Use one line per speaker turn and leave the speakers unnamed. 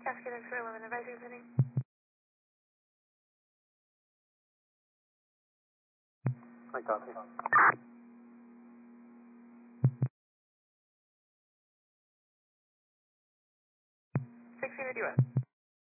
Cascade X-ray 11, advisory pending. 16 with US.